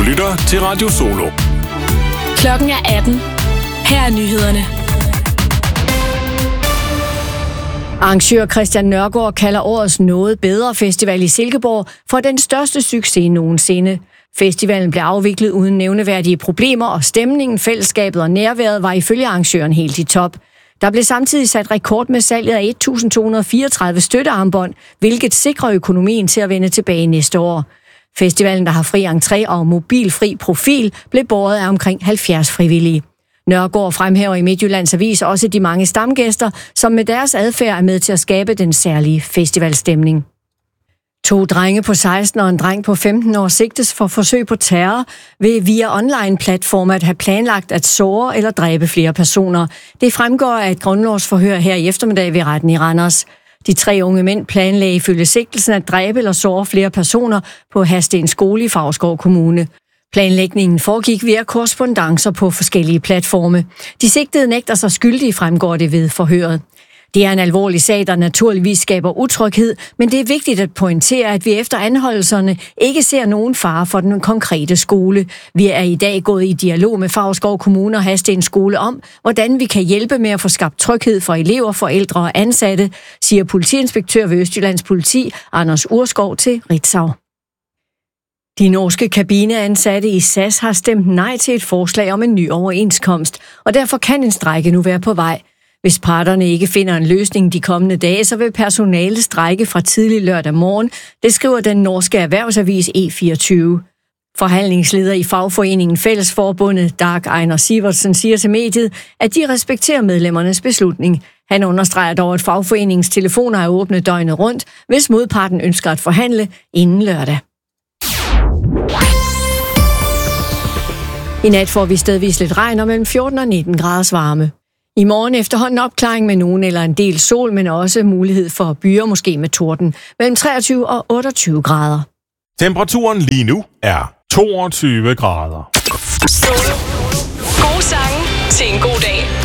lytter til Radio Solo. Klokken er 18. Her er nyhederne. Arrangør Christian Nørgaard kalder årets Noget Bedre Festival i Silkeborg for den største succes nogensinde. Festivalen blev afviklet uden nævneværdige problemer, og stemningen, fællesskabet og nærværet var ifølge arrangøren helt i top. Der blev samtidig sat rekord med salget af 1.234 støttearmbånd, hvilket sikrer økonomien til at vende tilbage næste år. Festivalen, der har fri entré og mobilfri profil, blev båret af omkring 70 frivillige. Nørgaard fremhæver i Midtjyllands Avis også de mange stamgæster, som med deres adfærd er med til at skabe den særlige festivalstemning. 2 drenge på 16 og en dreng på 15 år sigtes for forsøg på terror ved via online-platforme at have planlagt at såre eller dræbe flere personer. Det fremgår af et grundlovsforhør her i eftermiddag ved retten i Randers. De 3 unge mænd planlagde ifølge sigtelsen at dræbe eller såre flere personer på Hadsten Skole i Favrskov Kommune. Planlægningen foregik via korrespondancer på forskellige platforme. De sigtede nægter sig skyldige, fremgår det ved forhøret. Det er en alvorlig sag, der naturligvis skaber utryghed, men det er vigtigt at pointere, at vi efter anholdelserne ikke ser nogen fare for den konkrete skole. Vi er i dag gået i dialog med Favrskov Kommune og Hadsten Skole om, hvordan vi kan hjælpe med at få skabt tryghed for elever, forældre og ansatte, siger politiinspektør ved Østjyllands Politi, Anders Urskov, til Ritzau. De norske kabineansatte i SAS har stemt nej til et forslag om en ny overenskomst, og derfor kan en strejke nu være på vej. Hvis parterne ikke finder en løsning de kommende dage, så vil personale strejke fra tidlig lørdag morgen, det skriver den norske erhvervsavis E24. Forhandlingsleder i fagforeningen Fællesforbundet, Dag Einar Sivertsen, siger til mediet, at de respekterer medlemmernes beslutning. Han understreger dog, at fagforeningens telefoner er åbne døgnet rundt, hvis modparten ønsker at forhandle inden lørdag. I nat får vi stedvis lidt regn og mellem 14 og 19 graders varme. I morgen efterhånden opklaring med nogen eller en del sol, men også mulighed for byer, måske med torden, mellem 23 og 28 grader. Temperaturen lige nu er 22 grader. Solo. Gode sange til en god dag.